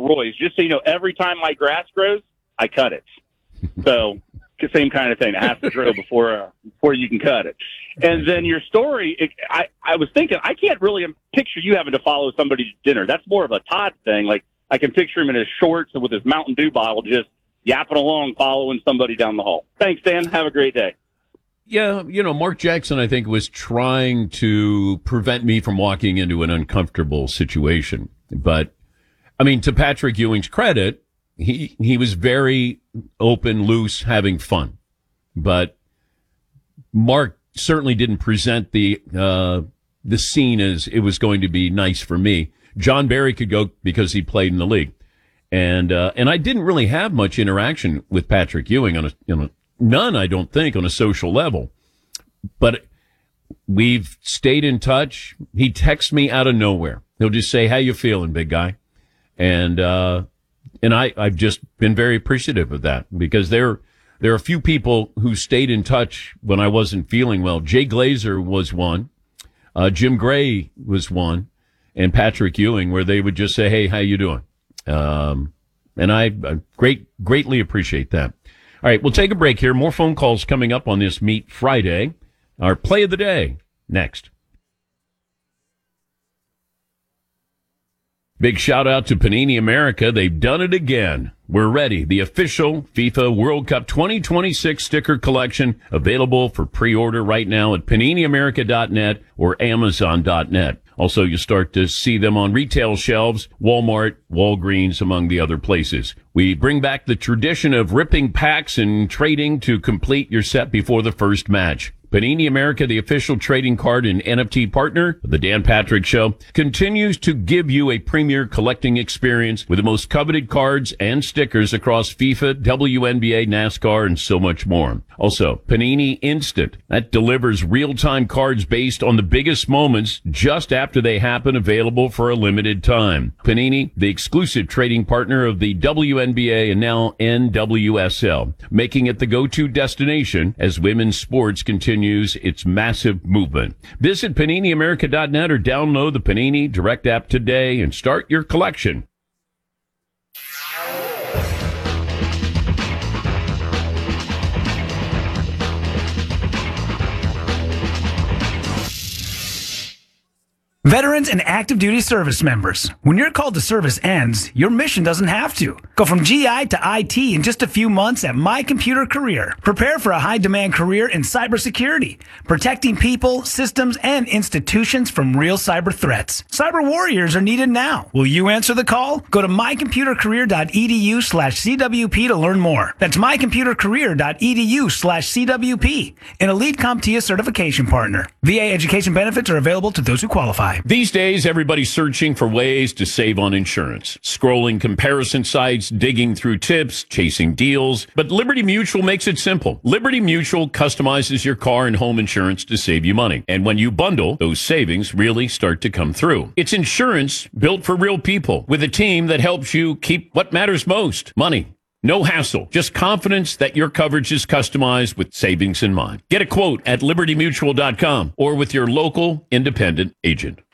Roy's. Just so you know, every time my grass grows, I cut it. So same kind of thing. It has to grow before you can cut it. And then your story, I was thinking, I can't really picture you having to follow somebody to dinner. That's more of a Todd thing. Like, I can picture him in his shorts and with his Mountain Dew bottle just yapping along, following somebody down the hall. Thanks, Dan. Have a great day. Yeah, Mark Jackson, I think, was trying to prevent me from walking into an uncomfortable situation. But, I mean, to Patrick Ewing's credit, he was very open, loose, having fun. But Mark certainly didn't present the scene as it was going to be nice for me. John Barry could go because he played in the league. And I didn't really have much interaction with Patrick Ewing none, I don't think, on a social level. But we've stayed in touch. He texts me out of nowhere. He'll just say, "How you feeling, big guy?" And I've just been very appreciative of that, because there are a few people who stayed in touch when I wasn't feeling well. Jay Glazer was one. Jim Gray was one. And Patrick Ewing, where they would just say, "Hey, how you doing?" And I greatly appreciate that. All right, we'll take a break here. More phone calls coming up on this Meat Friday. Our play of the day next. Big shout out to Panini America. They've done it again. We're ready. The official FIFA World Cup 2026 sticker collection available for pre-order right now at PaniniAmerica.net or Amazon.net. Also, you start to see them on retail shelves, Walmart, Walgreens, among the other places. We bring back the tradition of ripping packs and trading to complete your set before the first match. Panini America, the official trading card and NFT partner of the Dan Patrick Show, continues to give you a premier collecting experience with the most coveted cards and stickers across FIFA, WNBA, NASCAR, and so much more. Also, Panini Instant. That delivers real-time cards based on the biggest moments just after they happen, available for a limited time. Panini, the exclusive trading partner of the WNBA and now NWSL, making it the go-to destination as women's sports continues its massive movement. Visit PaniniAmerica.net or download the Panini Direct app today and start your collection. Veterans and active duty service members, when your call to service ends, your mission doesn't have to. Go from GI to IT in just a few months at My Computer Career. Prepare for a high-demand career in cybersecurity, protecting people, systems, and institutions from real cyber threats. Cyber warriors are needed now. Will you answer the call? Go to mycomputercareer.edu/CWP to learn more. That's mycomputercareer.edu/CWP, an elite CompTIA certification partner. VA education benefits are available to those who qualify. These days, everybody's searching for ways to save on insurance. Scrolling comparison sites, digging through tips, chasing deals. But Liberty Mutual makes it simple. Liberty Mutual customizes your car and home insurance to save you money. And when you bundle, those savings really start to come through. It's insurance built for real people with a team that helps you keep what matters most: money. No hassle, just confidence that your coverage is customized with savings in mind. Get a quote at libertymutual.com or with your local independent agent.